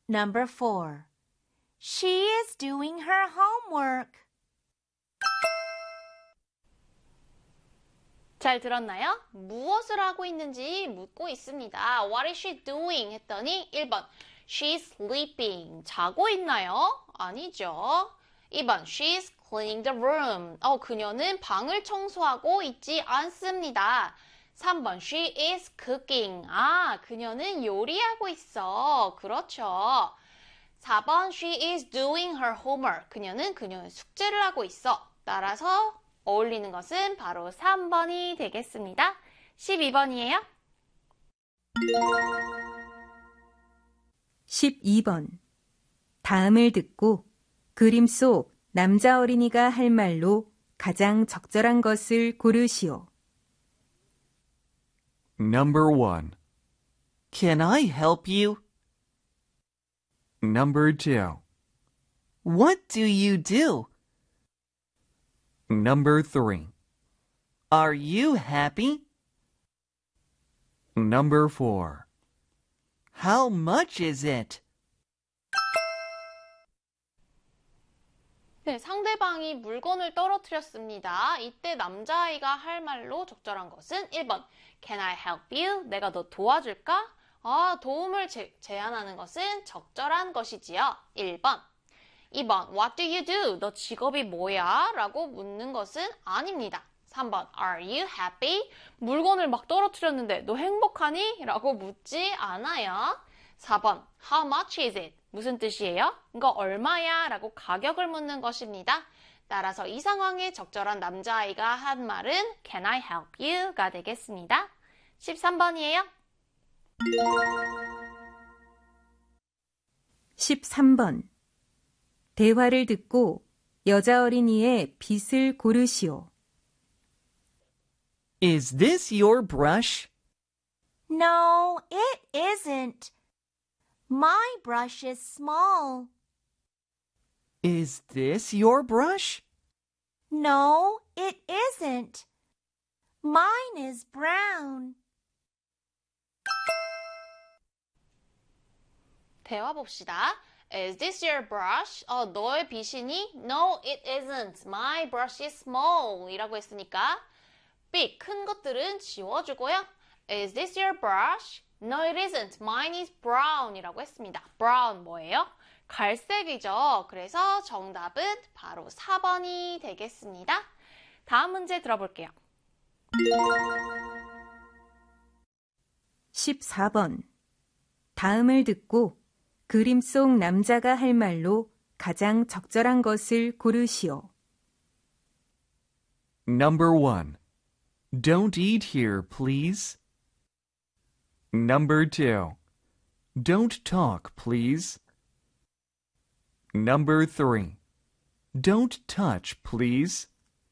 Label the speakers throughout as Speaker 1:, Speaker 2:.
Speaker 1: Number 4. She is doing her homework.
Speaker 2: 잘 들었나요? 무엇을 하고 있는지 묻고 있습니다. What is she doing? 했더니 1번 She's sleeping. 자고 있나요? 아니죠. 2번 She's cleaning the room. 그녀는 방을 청소하고 있지 않습니다. 3번 She is cooking. 그녀는 요리하고 있어. 그렇죠. 4번 She is doing her homework. 그녀는 그녀의 숙제를 하고 있어. 따라서 어울리는 것은 바로 3번이 되겠습니다. 12번이에요.
Speaker 3: 12번. 다음을 듣고 그림 속 남자 어린이가 할 말로 가장 적절한 것을 고르시오.
Speaker 4: Number 1.
Speaker 5: Can I help you?
Speaker 4: Number 2.
Speaker 5: What do you do?
Speaker 4: Number 3.
Speaker 5: Are you happy?
Speaker 4: Number 4.
Speaker 5: How much is it?
Speaker 2: 네, 상대방이 물건을 떨어뜨렸습니다. 이때 남자아이가 할 말로 적절한 것은 1번 Can I help you? 내가 너 도와줄까? 도움을 제안하는 것은 적절한 것이지요. 1번 2번 What do you do? 너 직업이 뭐야? 라고 묻는 것은 아닙니다. 3번 Are you happy? 물건을 막 떨어뜨렸는데 너 행복하니? 라고 묻지 않아요. 4번 How much is it? 무슨 뜻이에요? 이거 얼마야? 라고 가격을 묻는 것입니다. 따라서 이 상황에 적절한 남자아이가 한 말은 Can I help you? 가 되겠습니다. 13번이에요.
Speaker 3: 13번. 대화를 듣고 여자 어린이의 빗을 고르시오.
Speaker 5: Is this your brush?
Speaker 1: No, it isn't. My brush is small.
Speaker 5: Is this your brush?
Speaker 1: No, it isn't. Mine is brown.
Speaker 2: 대화 봅시다. Is this your brush? 너의 빗이니? No, it isn't. My brush is small. 이라고 했으니까 빗, 큰 것들은 지워주고요. Is this your brush? No, it isn't. Mine is brown. 이라고 했습니다. brown 뭐예요? 갈색이죠. 그래서 정답은 바로 4번이 되겠습니다. 다음 문제 들어볼게요.
Speaker 3: 14번. 다음을 듣고 그림 속 남자가 할 말로 가장 적절한 것을 고르시오.
Speaker 4: Number 1. Don't eat here, please. Number 2. Don't talk, please. Number 3. Don't touch, please.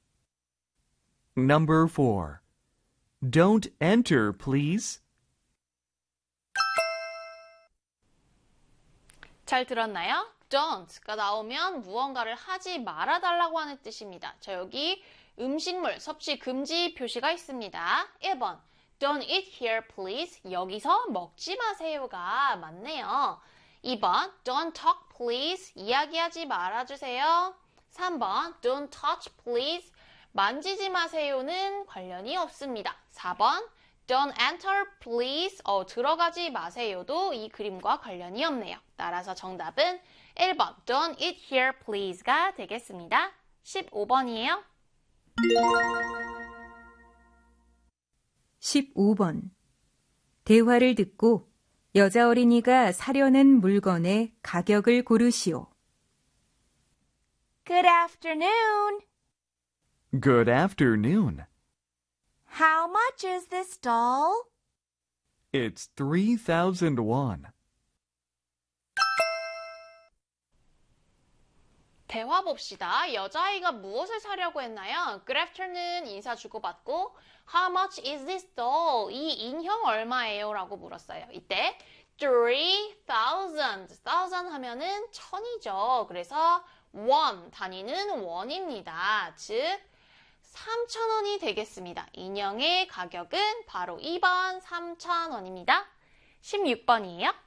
Speaker 4: Number 4. Don't enter, please.
Speaker 2: 잘 들었나요? don't가 나오면 무언가를 하지 말아달라고 하는 뜻입니다. 자, 여기 음식물, 섭취 금지 표시가 있습니다. 1번 Don't eat here, please. 여기서 먹지 마세요가 맞네요. 2번 Don't talk, please. 이야기하지 말아주세요. 3번 Don't touch, please. 만지지 마세요는 관련이 없습니다. 4번 Don't enter, please. 들어가지 마세요도 이 그림과 관련이 없네요. 따라서 정답은 1번 Don't eat here, please가 되겠습니다. 15번이에요.
Speaker 3: 15번. 대화를 듣고 여자 어린이가 사려는 물건의 가격을 고르시오.
Speaker 1: Good afternoon.
Speaker 4: Good afternoon.
Speaker 1: How much is this doll?
Speaker 4: It's 3,000 won.
Speaker 2: 대화 봅시다. 여자아이가 무엇을 사려고 했나요? Good afternoon 인사 주고받고 How much is this doll? 이 인형 얼마예요? 라고 물었어요. 이때 3,000 하면은 1,000이죠. 그래서 원, 단위는 원입니다. 즉 3,000원이 되겠습니다. 인형의 가격은 바로 2번 3,000원입니다. 16번이에요.